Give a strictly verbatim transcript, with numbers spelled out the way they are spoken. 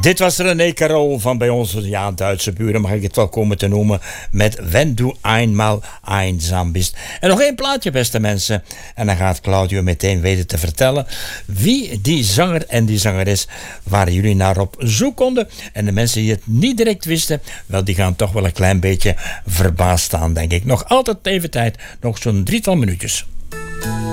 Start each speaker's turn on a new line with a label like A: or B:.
A: Dit was René Carol van bij onze ja, Duitse buren, mag ik het wel komen te noemen, met Wenn du einmal einsam bist. En nog één plaatje, beste mensen. En dan gaat Claudio meteen weten te vertellen wie die zanger en die zangeres waar jullie naar op zoek konden. En de mensen die het niet direct wisten, wel, die gaan toch wel een klein beetje verbaasd staan, denk ik. Nog altijd even tijd, nog zo'n drietal minuutjes.